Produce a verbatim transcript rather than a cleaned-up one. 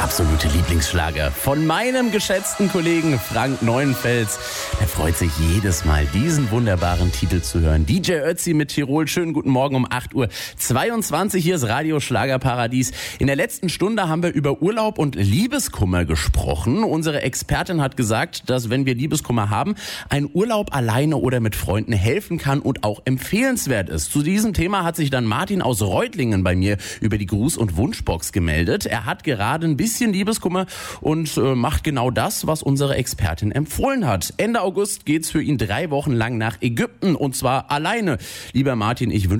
absolute Lieblingsschlager von meinem geschätzten Kollegen Frank Neuenfels. Er freut sich jedes Mal, diesen wunderbaren Titel zu hören. D J Ötzi mit Tirol. Schönen guten Morgen um acht Uhr zweiundzwanzig. Hier ist Radio Schlagerparadies. In der letzten Stunde haben wir über Urlaub und Liebeskummer gesprochen. Unsere Expertin hat gesagt, dass wenn wir Liebeskummer haben, ein Urlaub alleine oder mit Freunden helfen kann und auch empfehlenswert ist. Zu diesem Thema hat sich dann Martin aus Reutlingen bei mir über die Gruß- und Wunschbox gemeldet. Er hat gerade ein bisschen Liebeskummer und äh, macht genau das, was unsere Expertin empfohlen hat. Ende August geht's für ihn drei Wochen lang nach Ägypten und zwar alleine. Lieber Martin, ich wünsche